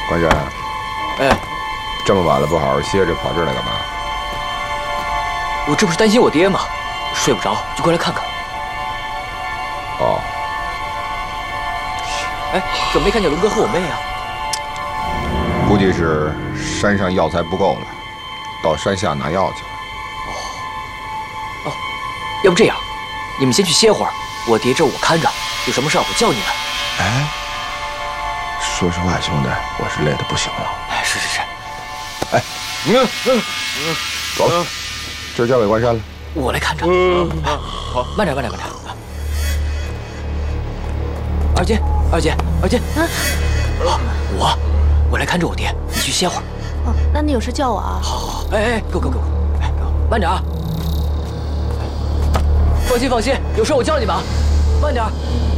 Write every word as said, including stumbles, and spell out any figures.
关山， 哎， 这么晚了不好好歇着，跑这儿来干嘛？ 我这不是担心我爹吗？睡不着就过来看看。 哦。 哎，怎么没看见伦哥和我妹啊？ 估计是山上药材不够了，到山下拿药去了。 哦，哦，要不这样，你们先去歇会儿，我爹这我看着，有什么事儿我叫你们。 哎，说实话，兄弟，我是累得不行了。 哎，是是是。 哎，嗯嗯嗯，走了，这儿交给关山了。 我来看着。 嗯， 好，慢点，慢点，慢点。二姐，二姐，二姐， 啊， 我，我来看着我爹，你去歇会儿。 哦，那你有事叫我啊？ 好，好，好。哎哎，给我，给我，给我，哎，给我，慢点啊。放心，放心，有事我叫你们啊，慢点。